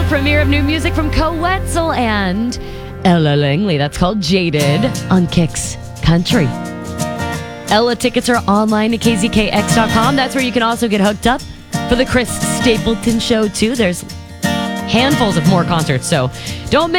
premiere of new music from Co Wetzel and Ella Langley. That's called Jaded on Kicks Country. Ella tickets are online at kzkx.com. That's where you can also get hooked up for the Chris Stapleton Show, too. There's handfuls of more concerts, so don't miss